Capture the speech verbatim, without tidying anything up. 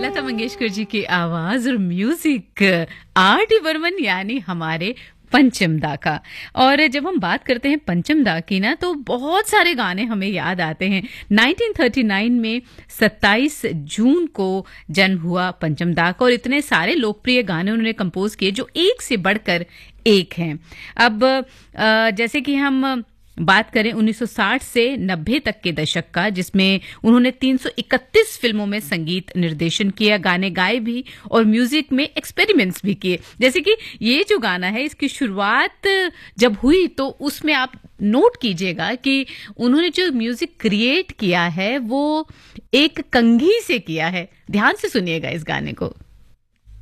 लता मंगेशकर जी की आवाज और म्यूजिक, आर डी बर्मन यानी हमारे पंचम दा का। और जब हम बात करते हैं पंचम दा की ना, तो बहुत सारे गाने हमें याद आते हैं। नाइनटीन थर्टी नाइन में सत्ताईस जून को जन्म हुआ पंचम दा का, और इतने सारे लोकप्रिय गाने उन्होंने कंपोज किए जो एक से बढ़कर एक हैं। अब जैसे कि हम बात करें उन्नीस सौ साठ से नब्बे तक के दशक का, जिसमें उन्होंने तीन सौ इकतीस फिल्मों में संगीत निर्देशन किया, गाने गाए भी और म्यूजिक में एक्सपेरिमेंट्स भी किए। जैसे कि ये जो गाना है, इसकी शुरुआत जब हुई तो उसमें आप नोट कीजिएगा कि उन्होंने जो म्यूजिक क्रिएट किया है वो एक कंघी से किया है। ध्यान से सुनिएगा इस गाने को।